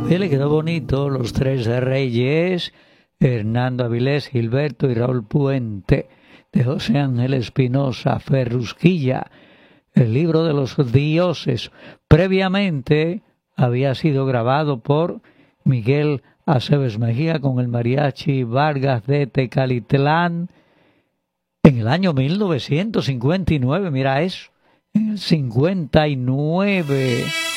Y le quedó bonito Los Tres Reyes, Hernando Avilés, Gilberto y Raúl Puente, de José Ángel Espinosa, Ferrusquilla, El Libro de los Dioses. Previamente había sido grabado por Miguel Aceves Mejía con el Mariachi Vargas de Tecalitlán en el año 1959, mira eso, en el 59.